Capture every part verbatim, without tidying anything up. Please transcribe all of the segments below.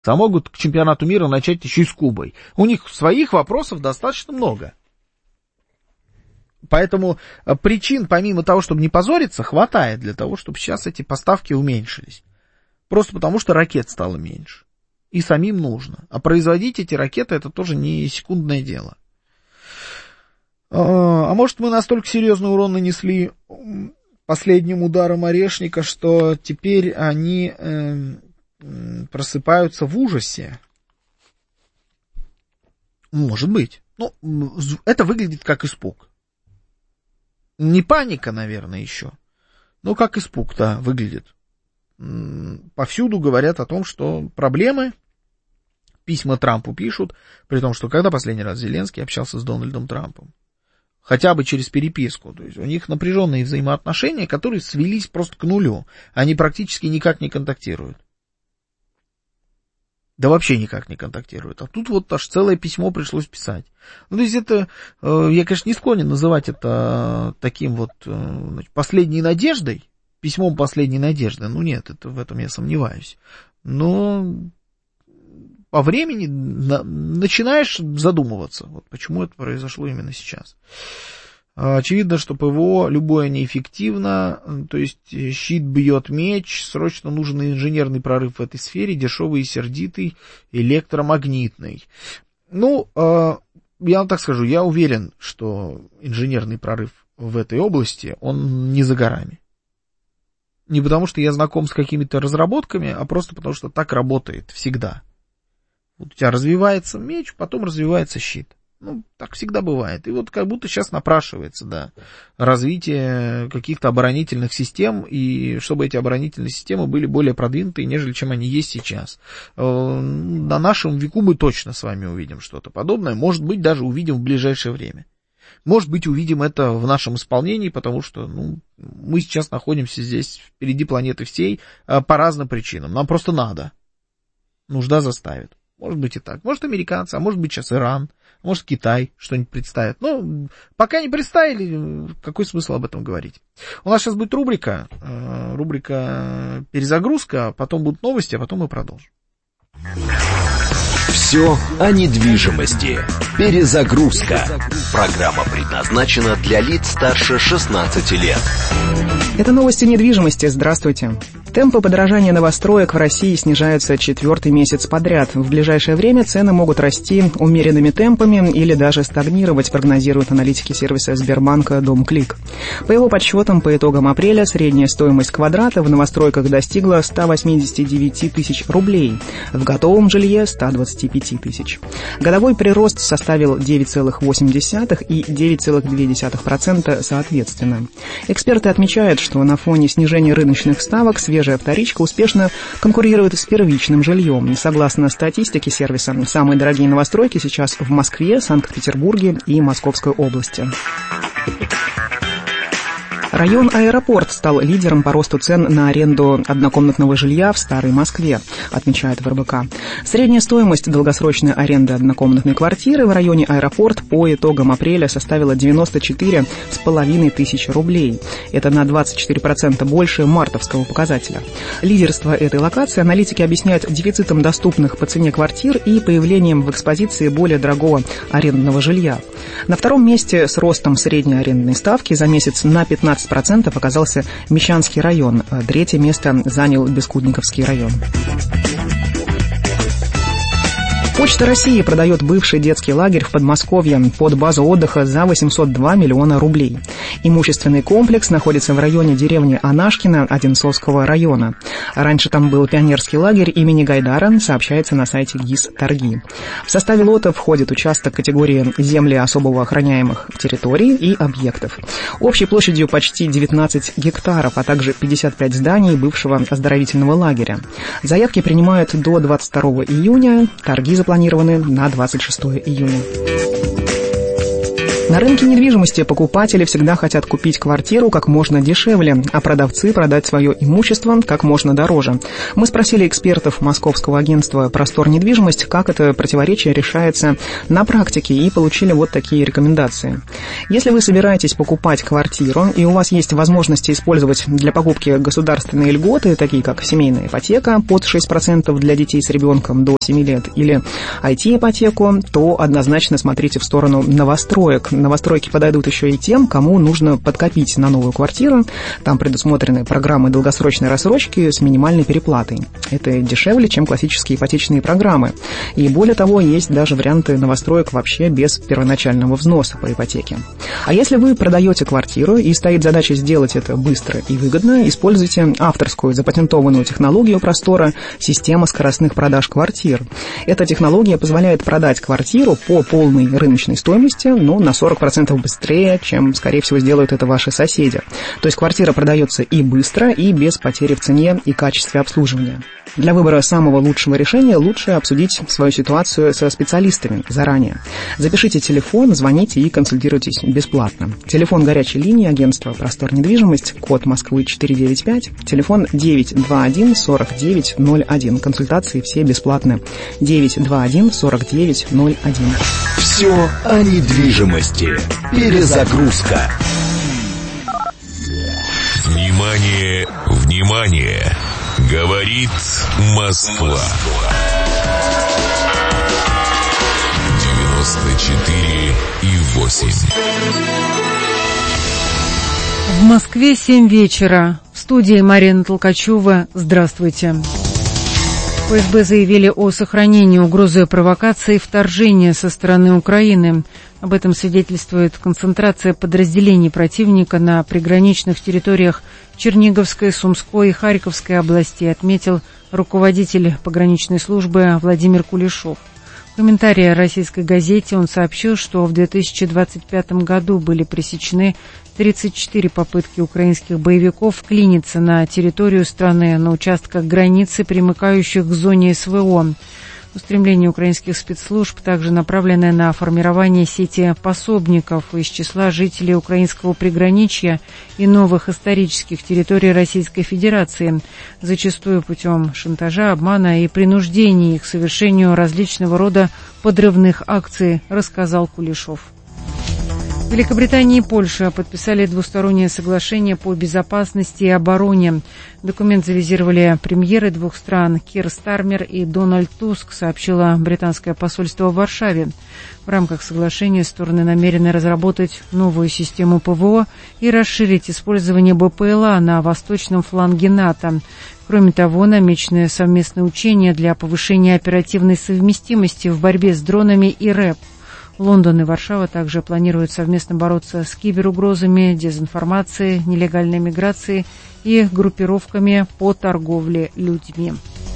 А могут к чемпионату мира начать еще и с Кубой. У них своих вопросов достаточно много. Поэтому причин, помимо того, чтобы не позориться, хватает для того, чтобы сейчас эти поставки уменьшились. Просто потому, что ракет стало меньше. И самим нужно. А производить эти ракеты — это тоже не секундное дело. А может, мы настолько серьезный урон нанесли последним ударом Орешника, что теперь они э, просыпаются в ужасе? Может быть. Ну, это выглядит как испуг. Не паника, наверное, еще. Но как испуг, да, выглядит. Повсюду говорят о том, что проблемы. Письма Трампу пишут, при том, что когда последний раз Зеленский общался с Дональдом Трампом? Хотя бы через переписку. То есть у них напряженные взаимоотношения, которые свелись просто к нулю. Они практически никак не контактируют. Да вообще никак не контактируют. А тут вот аж целое письмо пришлось писать. Ну, то есть это, я, конечно, не склонен называть это таким вот значит, последней надеждой, письмом последней надежды. Ну нет, это, в этом я сомневаюсь. Но по времени на, начинаешь задумываться, вот почему это произошло именно сейчас. Очевидно, что ПВО любое неэффективно, то есть щит бьет меч, срочно нужен инженерный прорыв в этой сфере, дешевый и сердитый, электромагнитный. Ну, я вам так скажу, я уверен, что инженерный прорыв в этой области, он не за горами. Не потому, что я знаком с какими-то разработками, а просто потому, что так работает всегда. Вот у тебя развивается меч, потом развивается щит. Ну, так всегда бывает. И вот как будто сейчас напрашивается, да, развитие каких-то оборонительных систем, и чтобы эти оборонительные системы были более продвинутые, нежели чем они есть сейчас. На нашем веку мы точно с вами увидим что-то подобное. Может быть, даже увидим в ближайшее время. Может быть, увидим это в нашем исполнении, потому что ну, мы сейчас находимся здесь впереди планеты всей по разным причинам. Нам просто надо. Нужда заставит. Может быть и так. Может, американцы, а может быть сейчас Иран, может, Китай что-нибудь представит. Но пока не представили, какой смысл об этом говорить? У нас сейчас будет рубрика, рубрика «Перезагрузка», потом будут новости, а потом мы продолжим. Все о недвижимости. Перезагрузка. Программа предназначена для лиц старше шестнадцати лет. Это новости недвижимости. Здравствуйте. Темпы подорожания новостроек в России снижаются четвертый месяц подряд. В ближайшее время цены могут расти умеренными темпами или даже стагнировать, прогнозируют аналитики сервиса Сбербанка «Домклик». По его подсчетам, по итогам апреля средняя стоимость квадрата в новостройках достигла ста восьмидесяти девяти тысяч рублей, в готовом жилье – ста двадцати пяти тысяч. Годовой прирост составил девять целых восемь десятых и девять целых две десятых процента соответственно. Эксперты отмечают, что на фоне снижения рыночных ставок свежая вторичка успешно конкурирует с первичным жильем. Согласно статистике сервиса, самые дорогие новостройки сейчас в Москве, Санкт-Петербурге и Московской области. Район Аэропорт стал лидером по росту цен на аренду однокомнатного жилья в Старой Москве, отмечает в эр бэ ка. Средняя стоимость долгосрочной аренды однокомнатной квартиры в районе Аэропорт по итогам апреля составила девяносто четыре с половиной тысячи рублей. Это на двадцать четыре процента больше мартовского показателя. Лидерство этой локации аналитики объясняют дефицитом доступных по цене квартир и появлением в экспозиции более дорогого арендного жилья. На втором месте с ростом средней арендной ставки за месяц на пятнадцать процентов оказался Мещанский район. Третье место занял Бескудниковский район. Почта России продает бывший детский лагерь в Подмосковье под базу отдыха за восемьсот два миллиона рублей. Имущественный комплекс находится в районе деревни Анашкино Одинцовского района. Раньше там был пионерский лагерь имени Гайдара, сообщается на сайте ГИС «Торги». В составе лота входит участок категории земли особо охраняемых территорий и объектов. Общей площадью почти девятнадцать гектаров, а также пятьдесят пять зданий бывшего оздоровительного лагеря. Заявки принимают до двадцать второго июня, торги запланированы на двадцать шестого июня. На рынке недвижимости покупатели всегда хотят купить квартиру как можно дешевле, а продавцы продать свое имущество как можно дороже. Мы спросили экспертов московского агентства «Простор недвижимость», как это противоречие решается на практике, и получили вот такие рекомендации. Если вы собираетесь покупать квартиру и у вас есть возможности использовать для покупки государственные льготы, такие как семейная ипотека под шесть процентов для детей с ребенком до семи лет или ай ти-ипотеку, то однозначно смотрите в сторону новостроек. Новостройки подойдут еще и тем, кому нужно подкопить на новую квартиру. Там предусмотрены программы долгосрочной рассрочки с минимальной переплатой. Это дешевле, чем классические ипотечные программы. И более того, есть даже варианты новостроек вообще без первоначального взноса по ипотеке. А если вы продаете квартиру и стоит задача сделать это быстро и выгодно, используйте авторскую запатентованную технологию Простора «Система скоростных продаж квартир». Эта технология позволяет продать квартиру по полной рыночной стоимости, но на сорок процентов быстрее, чем, скорее всего, сделают это ваши соседи. То есть квартира продается и быстро, и без потери в цене и качестве обслуживания. Для выбора самого лучшего решения лучше обсудить свою ситуацию со специалистами заранее. Запишите телефон, звоните и консультируйтесь бесплатно. Телефон горячей линии агентства «Простор недвижимость», код Москвы четыреста девяносто пять, телефон девять два один сорок девять ноль один. Консультации все бесплатны. девять два один сорок девять ноль один. Все о недвижимости. Перезагрузка. Внимание, внимание! Говорит Москва. девяносто четыре и восемь. В Москве семь вечера. В студии Марина Толкачева. Здравствуйте. В эф эс бэ заявили о сохранении угрозы провокации и вторжения со стороны Украины. Об этом свидетельствует концентрация подразделений противника на приграничных территориях Черниговской, Сумской и Харьковской областей, отметил руководитель пограничной службы Владимир Кулешов. В комментарии российской газете он сообщил, что в две тысячи двадцать пятом году были пресечены тридцать четыре попытки украинских боевиков вклиниться на территорию страны на участках границы, примыкающих к зоне эс вэ о. Устремление украинских спецслужб также направлены на формирование сети пособников из числа жителей украинского приграничья и новых исторических территорий Российской Федерации, зачастую путем шантажа, обмана и принуждения их к совершению различного рода подрывных акций, рассказал Кулешов. Великобритания и Польша подписали двустороннее соглашение по безопасности и обороне. Документ завизировали премьеры двух стран Кир Стармер и Дональд Туск, сообщило британское посольство в Варшаве. В рамках соглашения стороны намерены разработать новую систему пэ вэ о и расширить использование бэ пэ эл а на восточном фланге НАТО. Кроме того, намечены совместные учения для повышения оперативной совместимости в борьбе с дронами и рэп. Лондон и Варшава также планируют совместно бороться с киберугрозами, дезинформацией, нелегальной миграцией и группировками по торговле людьми.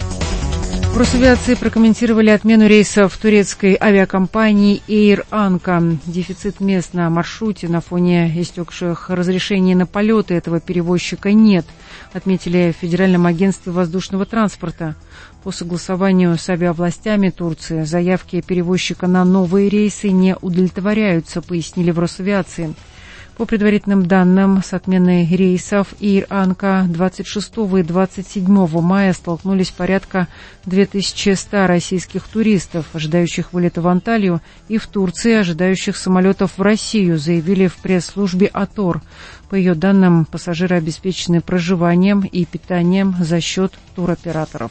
В Росавиации прокомментировали отмену рейсов турецкой авиакомпании Air Anka. Дефицит мест на маршруте на фоне истекших разрешений на полеты этого перевозчика нет, отметили в Федеральном агентстве воздушного транспорта. По согласованию с авиавластями Турции заявки перевозчика на новые рейсы не удовлетворяются, пояснили в Росавиации. По предварительным данным, с отменой рейсов Air Anka двадцать шестого и двадцать седьмого мая столкнулись порядка две тысячи сто российских туристов, ожидающих вылета в Анталию, и в Турции, ожидающих самолетов в Россию, заявили в пресс-службе АТОР. По ее данным, пассажиры обеспечены проживанием и питанием за счет туроператоров.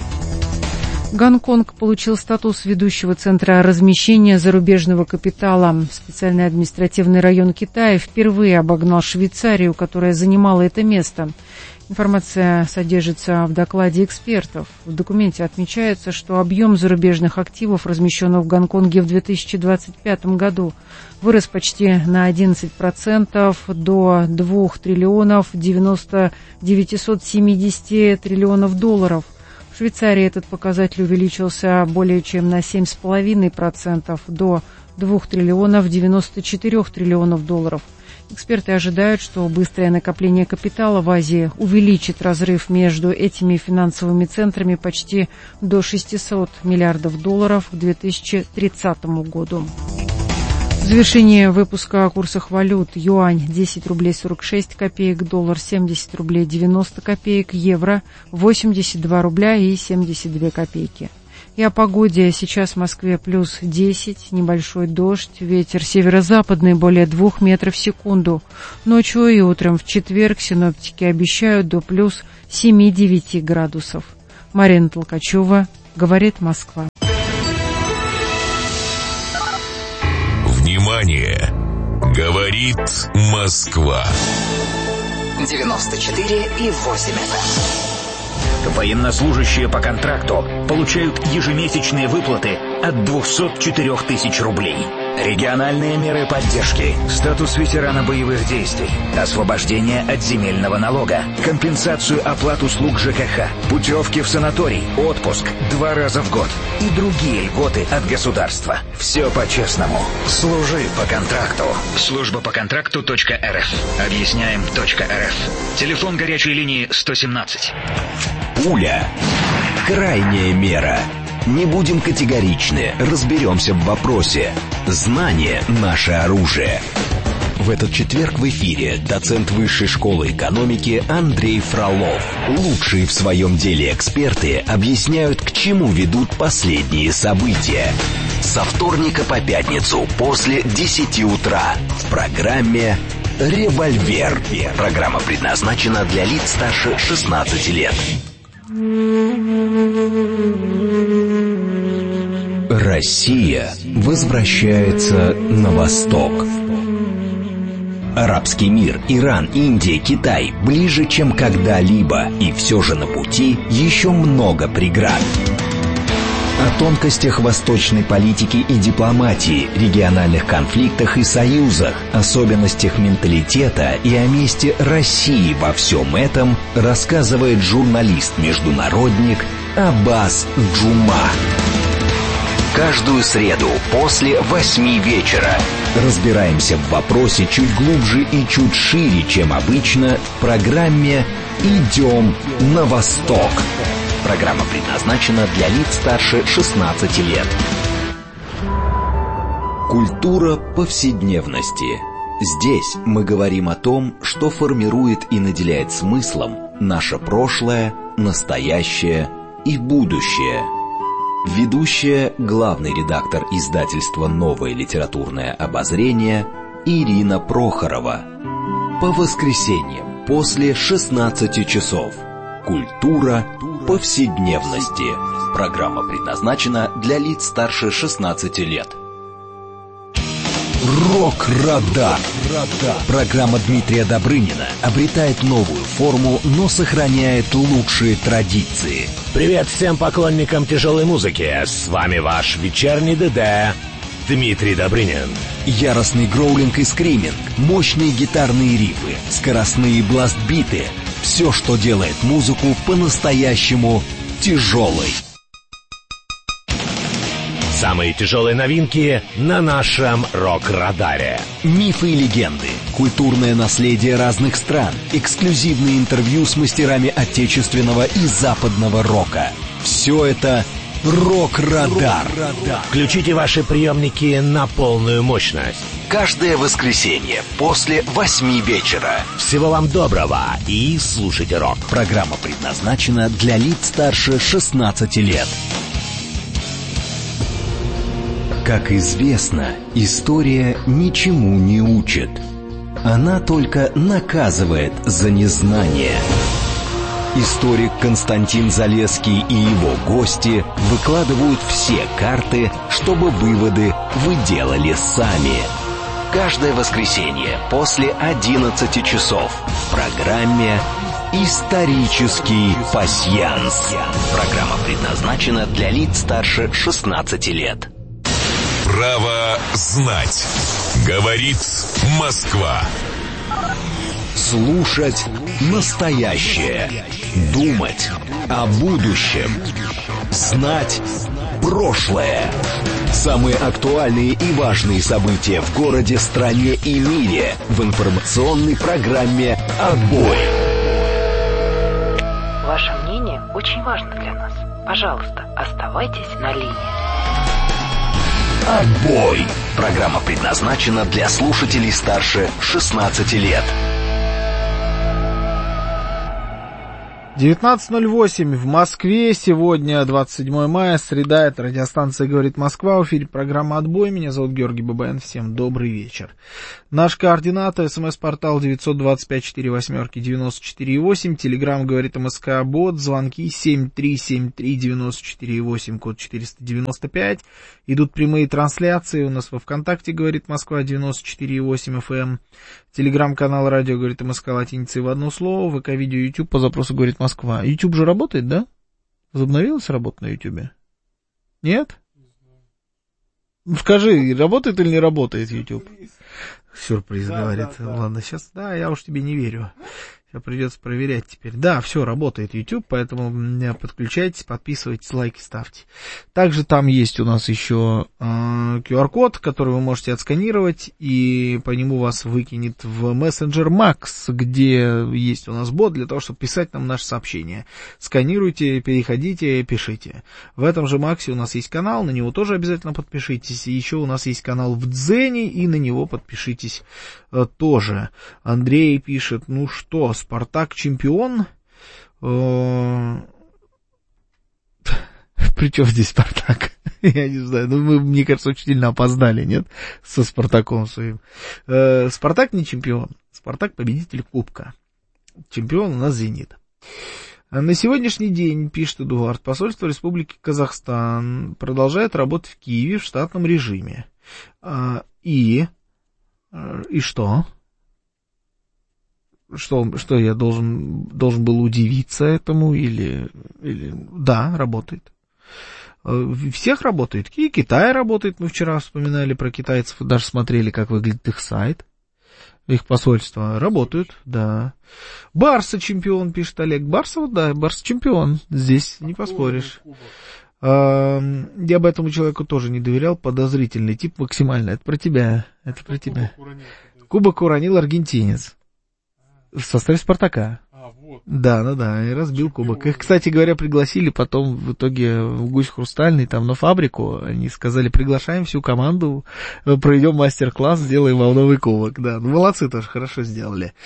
Гонконг получил статус ведущего центра размещения зарубежного капитала. Специальный административный район Китая впервые обогнал Швейцарию, которая занимала это место. Информация содержится в докладе экспертов. В документе отмечается, что объем зарубежных активов, размещенных в Гонконге в две тысячи двадцать пятом году, вырос почти на одиннадцать процентов до двух триллионов девяносто девятьсот семьдесят триллионов долларов. В Швейцарии этот показатель увеличился более чем на семь целых пять десятых процента до двух триллионов девяносто четыре триллионов долларов. Эксперты ожидают, что быстрое накопление капитала в Азии увеличит разрыв между этими финансовыми центрами почти до шестисот миллиардов долларов к две тысячи тридцатому году. В завершение выпуска о курсах валют. Юань десять рублей сорок шесть копеек, доллар семьдесят рублей девяносто копеек, евро восемьдесят два рубля и семьдесят две копейки. И о погоде. Сейчас в Москве плюс десять, небольшой дождь, ветер северо-западный более двух метров в секунду. Ночью и утром в четверг синоптики обещают до плюс семи-девяти градусов. Марина Толкачева, говорит Москва. Внимание! Говорит Москва. девяносто четыре и восемь эф эм. Военнослужащие по контракту получают ежемесячные выплаты от двухсот четырёх тысяч рублей. Региональные меры поддержки, статус ветерана боевых действий, освобождение от земельного налога, компенсацию оплат услуг ЖКХ, путевки в санаторий, отпуск два раза в год и другие льготы от государства. Все по-честному. Служи по контракту. Служба по контракту точка эр эф. Объясняем точка эр эф. Телефон горячей линии сто семнадцать. Пуля. Крайняя мера. Не будем категоричны, разберемся в вопросе. Знание – наше оружие. В этот четверг в эфире доцент Высшей школы экономики Андрей Фролов. Лучшие в своем деле эксперты объясняют, к чему ведут последние события. Со вторника по пятницу после десяти утра в программе «Револьвер». Программа предназначена для лиц старше шестнадцати лет. Россия возвращается на восток. Арабский мир, Иран, Индия, Китай ближе, чем когда-либо, и все же на пути еще много преград. О тонкостях восточной политики и дипломатии, региональных конфликтах и союзах, особенностях менталитета и о месте России во всем этом рассказывает журналист-международник Аббас Джума. Каждую среду после восьми вечера разбираемся в вопросе чуть глубже и чуть шире, чем обычно, в программе «Идем на восток». Программа предназначена для лиц старше шестнадцати лет. Культура повседневности. Здесь мы говорим о том, что формирует и наделяет смыслом наше прошлое, настоящее и будущее. Ведущая, главный редактор издательства «Новое литературное обозрение» Ирина Прохорова. По воскресеньям после шестнадцати часов. Культура повседневности. Программа предназначена для лиц старше шестнадцати лет. Рок-радар. Программа Дмитрия Добрынина обретает новую форму, но сохраняет лучшие традиции. Привет всем поклонникам тяжелой музыки. С вами ваш вечерний ДД Дмитрий Добрынин. Яростный гроулинг и скриминг, мощные гитарные рифы, скоростные бластбиты. Все, что делает музыку по-настоящему тяжелой. Самые тяжелые новинки на нашем рок-радаре. Мифы и легенды, культурное наследие разных стран, эксклюзивные интервью с мастерами отечественного и западного рока. Все это рок-радар. Включите ваши приемники на полную мощность. Каждое воскресенье после восьми вечера. Всего вам доброго и слушайте рок. Программа предназначена для лиц старше шестнадцати лет. Как известно, история ничему не учит. Она только наказывает за незнание. Историк Константин Залесский и его гости выкладывают все карты, чтобы выводы вы делали сами. Каждое воскресенье после одиннадцати часов в программе «Исторический пасьянс». Программа предназначена для лиц старше шестнадцати лет. Право знать. Говорит Москва. Слушать настоящее. Думать о будущем. Знать прошлое. Самые актуальные и важные события в городе, стране и мире в информационной программе «Отбой». Ваше мнение очень важно для нас. Пожалуйста, оставайтесь на линии. Отбой! Программа предназначена для слушателей старше шестнадцати лет. девятнадцать ноль восемь в Москве, сегодня двадцать седьмое мая, среда, это радиостанция «Говорит Москва», в эфире программа «Отбой», меня зовут Георгий Бабаян, всем добрый вечер. Наш координаты, смс-портал девять два пять четыре восемь девяносто четыре восемь, телеграмм «Говорит МСК», бот, звонки семь три семь три девяносто четыре восемь, код четыреста девяносто пять, идут прямые трансляции, у нас во ВКонтакте «Говорит Москва» девяносто четыре восемь эф эм, телеграм-канал «Радио Говорит МСК» латиницей в одно слово, ВК-видео, YouTube по запросу «Говорит Москва». YouTube же работает, да? Возобновилась работа на YouTube? Нет? Ну, скажи, работает или не работает YouTube? Сюрприз, да, говорит. Да, да. Ладно, сейчас, да, я уж тебе не верю. Сейчас придется проверять теперь. Да, все, работает YouTube, поэтому подключайтесь, подписывайтесь, лайки ставьте. Также там есть у нас еще э, ку ар-код, который вы можете отсканировать, и по нему вас выкинет в мессенджер Макс, где есть у нас бот для того, чтобы писать нам наши сообщения. Сканируйте, переходите, пишите. В этом же Максе у нас есть канал, на него тоже обязательно подпишитесь. И еще у нас есть канал в Дзене, и на него подпишитесь э, тоже. Андрей пишет, ну что, Спартак чемпион? Причем здесь Спартак? Я не знаю, ну мы, мне кажется, очень сильно опоздали, нет? Со Спартаком своим. Спартак не чемпион. Спартак победитель Кубка. Чемпион у нас Зенит. На сегодняшний день, пишет Эдуард, посольство Республики Казахстан продолжает работать в Киеве в штатном режиме. И... И что? Что, что я должен, должен был удивиться этому или, или... Да, работает. Всех работает. И Китай работает. Мы вчера вспоминали про китайцев, даже смотрели, как выглядит их сайт, их посольство. Работают, да. Барса чемпион, пишет Олег. Барса, вот да, Барса чемпион. Здесь не поспоришь. Я бы этому человеку тоже не доверял. Подозрительный тип максимально. Это про тебя. Это про тебя. Кубок уронил аргентинец. В составе Спартака. А, вот. Да, ну да, и разбил кубок. Их, кстати говоря, пригласили потом в итоге в Гусь Хрустальный, там на фабрику. Они сказали, приглашаем всю команду, проведем мастер-класс, сделаем вам новый кубок. Да, ну молодцы тоже, хорошо сделали.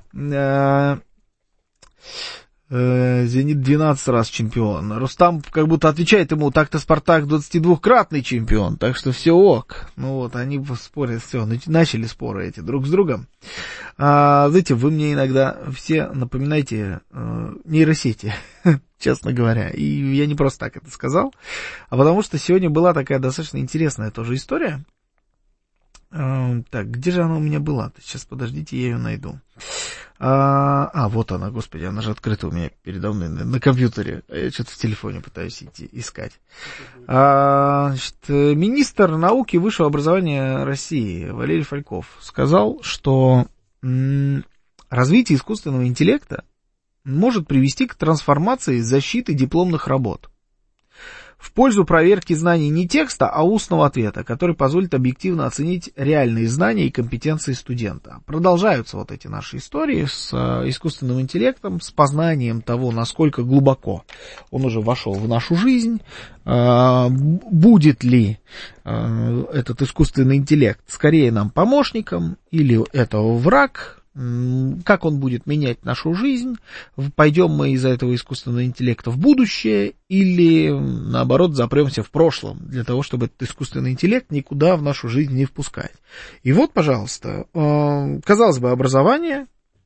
Зенит двенадцать раз чемпион. Рустам как будто отвечает ему, так-то Спартак двадцатидвухкратный чемпион, так что все ок. Ну вот, они спорят, все, начали споры эти друг с другом. А, знаете, вы мне иногда все напоминаете э, нейросети, честно говоря. И я не просто так это сказал, а потому что сегодня была такая достаточно интересная тоже история. Э, так, где же она у меня была? Сейчас, подождите, я ее найду. А, а, вот она, господи, она же открыта у меня передо мной на, на компьютере. Я что-то в телефоне пытаюсь идти, искать. А, значит, министр науки и высшего образования России Валерий Фальков сказал, что м, развитие искусственного интеллекта может привести к трансформации защиты дипломных работ в пользу проверки знаний не текста, а устного ответа, который позволит объективно оценить реальные знания и компетенции студента. Продолжаются вот эти наши истории с э, искусственным интеллектом, с познанием того, насколько глубоко он уже вошел в нашу жизнь, э, будет ли э, этот искусственный интеллект скорее нам помощником или это враг. Как он будет менять нашу жизнь, пойдем мы из-за этого искусственного интеллекта в будущее или, наоборот, запремся в прошлом, для того, чтобы этот искусственный интеллект никуда в нашу жизнь не впускать. И вот, пожалуйста, казалось бы, образование,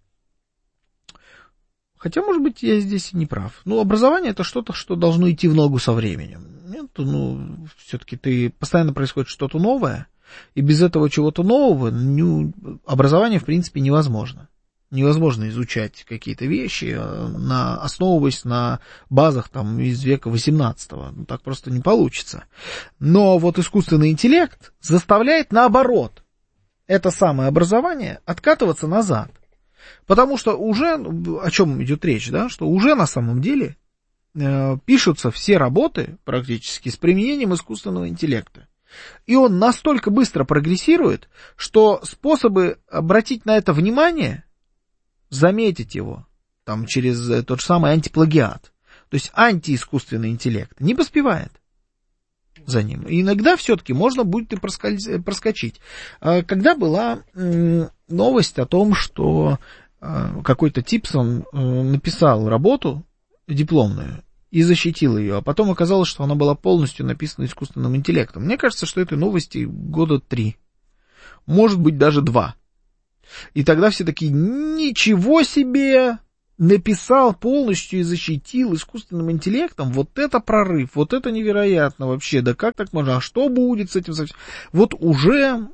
хотя, может быть, я здесь не прав, но образование это что-то, что должно идти в ногу со временем. Нет, ну, все-таки ты, постоянно происходит что-то новое, и без этого чего-то нового ну, образование, в принципе, невозможно. Невозможно изучать какие-то вещи, на, основываясь на базах там, из века восемнадцатого. Ну, так просто не получится. Но вот искусственный интеллект заставляет, наоборот, это самое образование откатываться назад. Потому что уже, о чем идет речь, да, что уже на самом деле э, пишутся все работы практически с применением искусственного интеллекта. И он настолько быстро прогрессирует, что способы обратить на это внимание, заметить его, там, через тот же самый антиплагиат, то есть антиискусственный интеллект, не поспевает. за ним. И иногда все-таки можно будет и проскочить. Когда была новость о том, что какой-то Типсон написал работу дипломную и защитил ее, а потом оказалось, что она была полностью написана искусственным интеллектом. Мне кажется, что этой новости года три, может быть, даже два. И тогда все такие: ничего себе, написал полностью и защитил искусственным интеллектом, вот это прорыв, вот это невероятно вообще, да как так можно, а что будет с этим совсем? Вот уже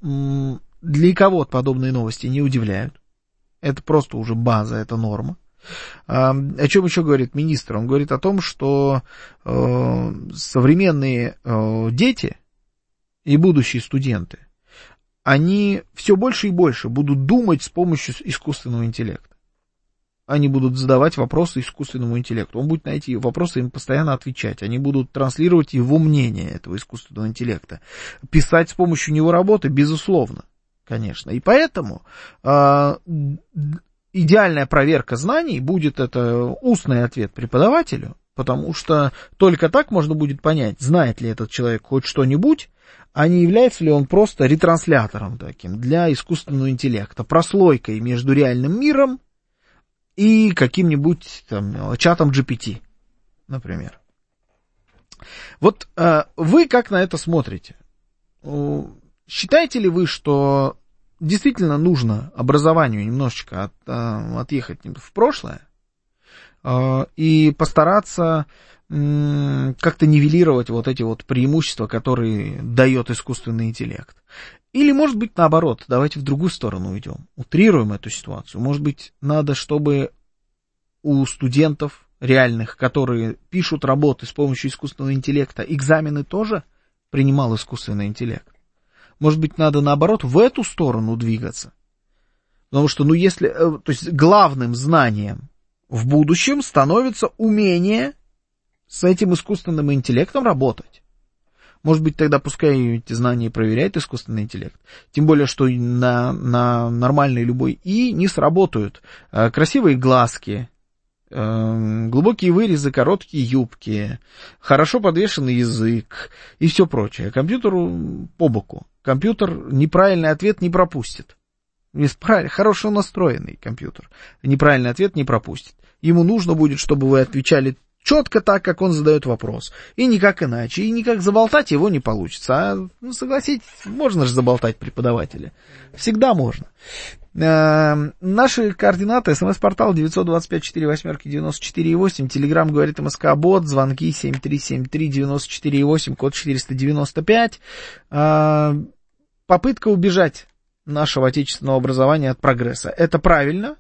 для кого-то подобные новости не удивляют, это просто уже база, это норма. А, о чем еще говорит министр? Он говорит о том, что э, современные э, дети и будущие студенты, они все больше и больше будут думать с помощью искусственного интеллекта. Они будут задавать вопросы искусственному интеллекту. Он будет на эти вопросы им постоянно отвечать. Они будут транслировать его мнение, этого искусственного интеллекта. Писать с помощью него работы, безусловно, конечно. И поэтому э, идеальная проверка знаний будет это устный ответ преподавателю, потому что только так можно будет понять, знает ли этот человек хоть что-нибудь, а не является ли он просто ретранслятором таким для искусственного интеллекта, прослойкой между реальным миром и каким-нибудь там чатом джи пи ти, например. Вот э, вы как на это смотрите? Считаете ли вы, что действительно нужно образованию немножечко от, э, отъехать в прошлое э, и постараться э, как-то нивелировать вот эти вот преимущества, которые дает искусственный интеллект? Или, может быть, наоборот, давайте в другую сторону уйдем, утрируем эту ситуацию. Может быть, надо, чтобы у студентов реальных, которые пишут работы с помощью искусственного интеллекта, экзамены тоже принимал искусственный интеллект. Может быть, надо, наоборот, в эту сторону двигаться. Потому что, ну, если... То есть, главным знанием в будущем становится умение с этим искусственным интеллектом работать. Может быть, тогда пускай эти знания проверяет искусственный интеллект. Тем более, что на, на нормальной любой И не сработают красивые глазки, глубокие вырезы, короткие юбки, хорошо подвешенный язык и все прочее. Компьютеру по боку. Компьютер неправильный ответ не пропустит. Хорошо настроенный компьютер неправильный ответ не пропустит. Ему нужно будет, чтобы вы отвечали четко так, как он задает вопрос. И никак иначе. И никак заболтать его не получится. А, ну, согласитесь, можно же заболтать преподавателя. Всегда можно. Э, наши координаты. СМС-портал девять два пять четыре восемь девяносто четыре восемь. Телеграм говорит МСК-бот. Звонки семь три семь три девяносто четыре восемь. Код четыреста девяносто пять. Э, попытка убежать нашего отечественного образования от прогресса. Это правильно?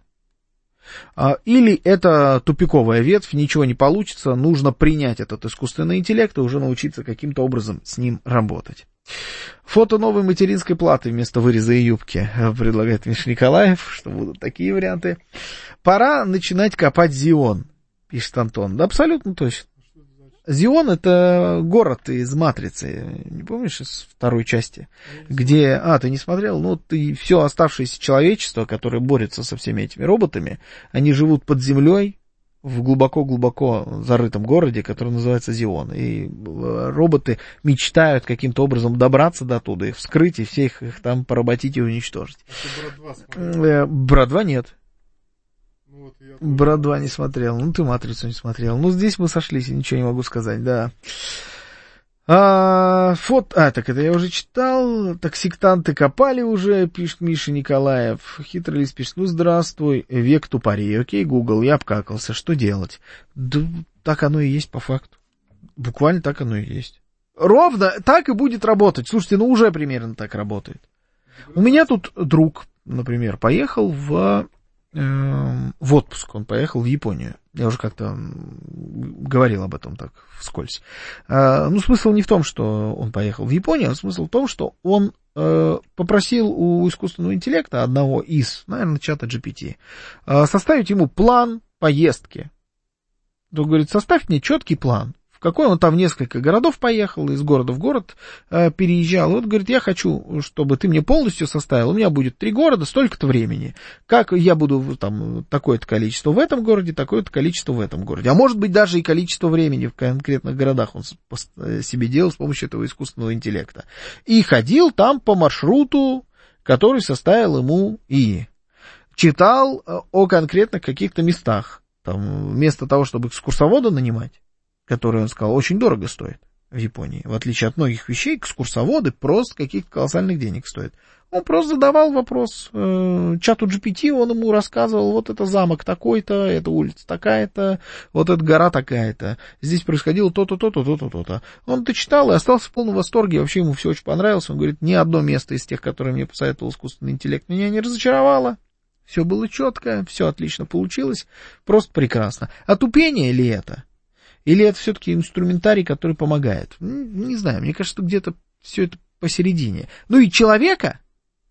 Или это тупиковая ветвь, ничего не получится, нужно принять этот искусственный интеллект и уже научиться каким-то образом с ним работать. Фото новой материнской платы вместо выреза и юбки, предлагает Миша Николаев, что будут такие варианты. Пора начинать копать Зион, пишет Антон. Да, абсолютно точно. Зион — это город из «Матрицы», не помнишь, из второй части, где... А, ты не смотрел? Ну, ты все оставшееся человечество, которое борется со всеми этими роботами, они живут под землей в глубоко-глубоко зарытом городе, который называется Зион. И роботы мечтают каким-то образом добраться до туда, их вскрыть и всех их там поработить и уничтожить. Брат два нет. Брат два не смотрел, ну ты «Матрицу» не смотрел. Ну здесь мы сошлись, я ничего не могу сказать, да. А, фот... а, так это я уже читал. Так сектанты копали уже, пишет Миша Николаев. Хитрый лист пишет: ну здравствуй, век тупорей. Окей, Google, я обкакался, что делать? Да так оно и есть по факту. Буквально так оно и есть. Ровно так и будет работать. Слушайте, ну уже примерно так работает. У меня тут друг, например, поехал в... в отпуск, он поехал в Японию. Я уже как-то говорил об этом так вскользь. Ну, смысл не в том, что он поехал в Японию, а смысл в том, что он попросил у искусственного интеллекта, одного из, наверное, чата джи пи ти, составить ему план поездки. Он говорит: составь мне четкий план, в какой он там несколько городов поехал, из города в город э, переезжал. Вот, говорит, я хочу, чтобы ты мне полностью составил, у меня будет три города, столько-то времени. Как я буду там такое-то количество в этом городе, такое-то количество в этом городе. А может быть, даже и количество времени в конкретных городах он себе делал с помощью этого искусственного интеллекта. И ходил там по маршруту, который составил ему ИИ. Читал о конкретных каких-то местах. Там, вместо того, чтобы экскурсовода нанимать, который, он сказал, очень дорого стоит в Японии. В отличие от многих вещей, экскурсоводы просто каких-то колоссальных денег стоят. Он просто задавал вопрос э, чату джи пи ти, он ему рассказывал, вот это замок такой-то, эта улица такая-то, вот эта гора такая-то, здесь происходило то-то, то-то, то-то, то-то. Он это читал и остался в полном восторге, вообще ему все очень понравилось. Он говорит, ни одно место из тех, которые мне посоветовал искусственный интеллект, меня не разочаровало. Все было четко, все отлично получилось, просто прекрасно. А тупение ли это? Или это все-таки инструментарий, который помогает? Не знаю, мне кажется, что где-то все это посередине. Ну и человека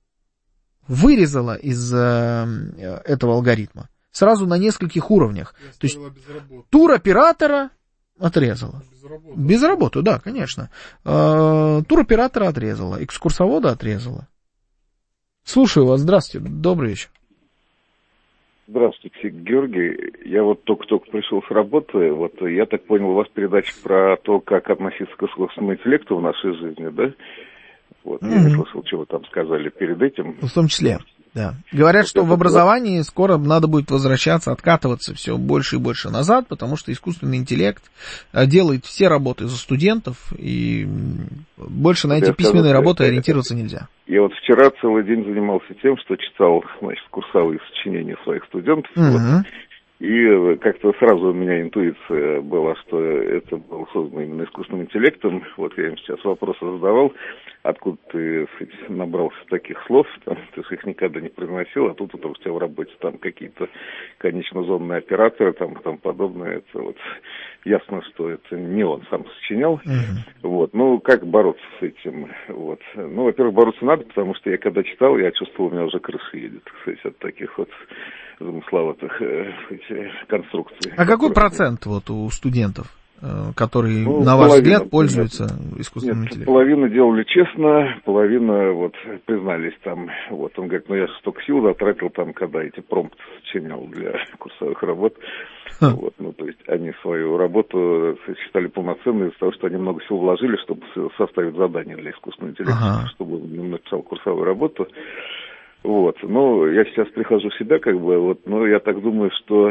вырезала из э, этого алгоритма сразу на нескольких уровнях. То есть туроператора отрезала. Без работы. Без работы, да, конечно. Э, туроператора отрезала, экскурсовода отрезала. Слушаю вас, здравствуйте, добрый вечер. Здравствуйте, Георгий. Я вот только-только пришел с работы. Вот я так понял, у вас передача про то, как относиться к искусственному интеллекту в нашей жизни, да? Вот, mm-hmm. Я не слышал, что вы там сказали перед этим. В том числе, да. Говорят, вот что в образовании скоро надо будет возвращаться, откатываться все больше и больше назад, потому что искусственный интеллект делает все работы за студентов, и больше на эти я письменные скажу, работы ориентироваться нельзя. Я вот вчера целый день занимался тем, что читал, значит, курсовые сочинения своих студентов. Mm-hmm. Вот, и как-то сразу у меня интуиция была, что это было создано именно искусственным интеллектом. Вот я им сейчас вопросы задавал, откуда ты, сказать, набрался таких слов, там, ты же их никогда не произносил, а тут вот, у тебя в работе там какие-то конечно-зонные операторы, там, там подобное. Это вот ясно, что это не он сам сочинял. Mm-hmm. Вот, ну, как бороться с этим? Вот. Ну, во-первых, бороться надо, потому что я когда читал, я чувствовал, у меня уже крыша едет, кстати, от таких вот замысловатых э, конструкций. А какой процент вот у студентов, которые, ну, на ваш половина, взгляд, пользуются нет, искусственным нет, интеллектом? Половина делали честно, половина вот признались там. Вот он говорит, ну я же столько сил затратил там, когда эти промпты сочинял для курсовых работ. Ха. Вот, ну, то есть они свою работу считали полноценной из-за того, что они много сил вложили, чтобы составить задание для искусственного интеллекта, ага. чтобы он написал курсовую работу. Вот, ну, я сейчас прихожу в себя, как бы, вот, но я так думаю, что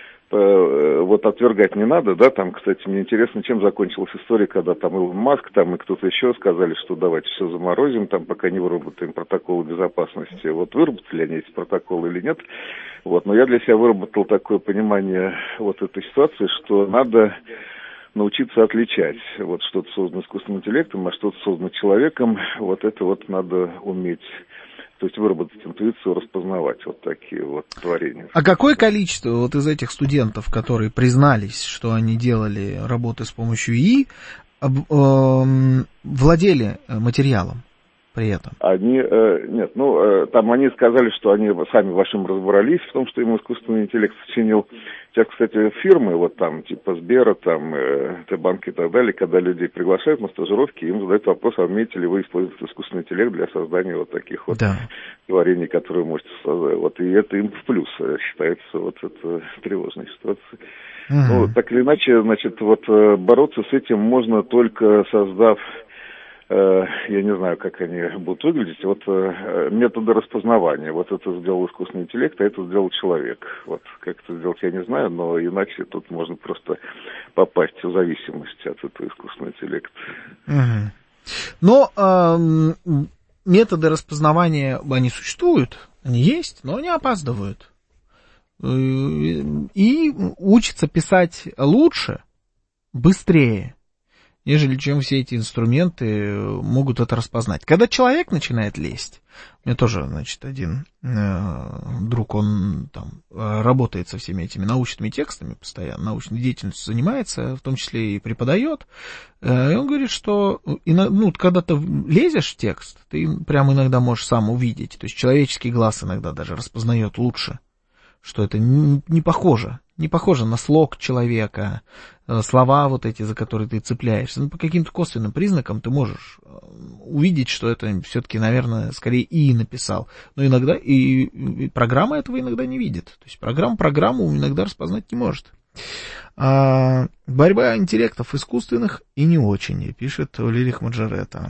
э, вот отвергать не надо, да, там, кстати, мне интересно, чем закончилась история, когда там Илон Маск, там, и кто-то еще сказали, что давайте все заморозим, там, пока не выработаем протоколы безопасности. Вот выработали они эти протоколы или нет, вот, но я для себя выработал такое понимание вот этой ситуации, что надо научиться отличать, вот, что-то создано искусственным интеллектом, а что-то создано человеком, вот это вот надо уметь. То есть выработать интуицию, распознавать вот такие вот творения. А какое количество вот из этих студентов, которые признались, что они делали работы с помощью ИИ, владели материалом при этом? Они, э, нет, ну, э, там они сказали, что они сами во всем разобрались в том, что им искусственный интеллект сочинил. Сейчас, кстати, фирмы, вот там, типа Сбера, там, э, Т-банк и так далее, когда людей приглашают на стажировки, им задают вопрос, а умеете ли вы использовать искусственный интеллект для создания вот таких вот да. творений, которые вы можете создать. Вот, и это им в плюс считается вот это тревожной ситуацией. Uh-huh. Ну, так или иначе, значит, вот бороться с этим можно только создав, я не знаю, как они будут выглядеть, вот методы распознавания. Вот это сделал искусственный интеллект, а это сделал человек. Вот как это сделать, я не знаю, но иначе тут можно просто попасть в зависимость от этого искусственного интеллекта. Угу. Но э, методы распознавания, они существуют, они есть, но они опаздывают. И учатся писать лучше, быстрее, нежели чем все эти инструменты могут это распознать. Когда человек начинает лезть, у меня тоже, значит, один э, друг, он там работает со всеми этими научными текстами постоянно, научной деятельностью занимается, в том числе и преподает, э, и он говорит, что ну, когда ты лезешь в текст, ты прям иногда можешь сам увидеть, то есть человеческий глаз иногда даже распознает лучше, что это не, не похоже не похоже на слог человека, слова вот эти, за которые ты цепляешься. Ну, по каким-то косвенным признакам ты можешь увидеть, что это все-таки, наверное, скорее ИИ написал. Но иногда и, и программа этого иногда не видит. То есть программа программу иногда распознать не может. А, борьба интеллектов искусственных и не очень, пишет Лилих Маджарета.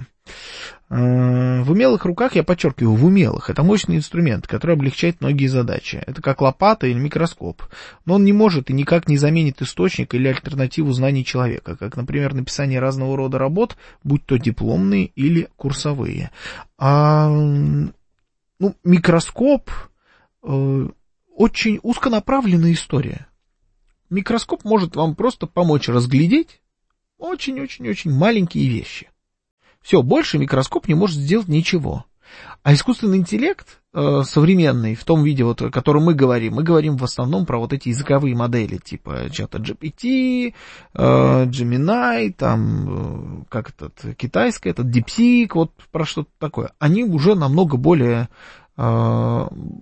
В умелых руках, я подчеркиваю, в умелых, это мощный инструмент, который облегчает многие задачи. Это как лопата или микроскоп. Но он не может и никак не заменит источник или альтернативу знаний человека, как, например, написание разного рода работ, будь то дипломные или курсовые. А, ну, микроскоп э, очень узконаправленная история. Микроскоп может вам просто помочь разглядеть очень-очень-очень маленькие вещи. Все, больше микроскоп не может сделать ничего. А искусственный интеллект э, современный, в том виде, вот, о котором мы говорим, мы говорим в основном про вот эти языковые модели, типа чата джи пи ти, э, Gemini, там, э, как этот, китайская, этот DeepSeek, вот про что-то такое. Они уже намного более э,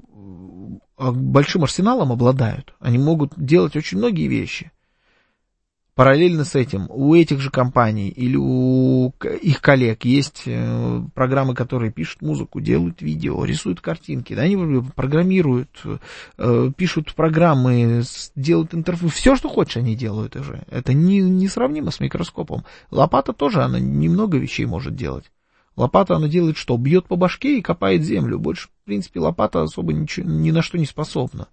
большим арсеналом обладают. Они могут делать очень многие вещи. Параллельно с этим у этих же компаний или у их коллег есть программы, которые пишут музыку, делают видео, рисуют картинки, да, они программируют, пишут программы, делают интерфейс, все, что хочешь, они делают уже. Это не, несравнимо с микроскопом. Лопата тоже, она немного вещей может делать. Лопата, она делает что? Бьет по башке и копает землю. Больше, в принципе, лопата особо ничего, ни на что не способна.